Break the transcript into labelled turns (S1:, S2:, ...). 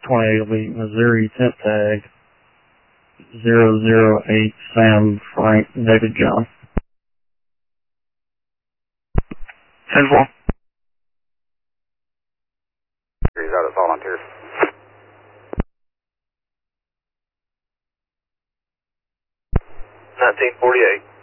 S1: 28 will be Missouri temp tag 008 Sam Frank David John. 10-4.
S2: He's out of volunteers.
S3: 1948.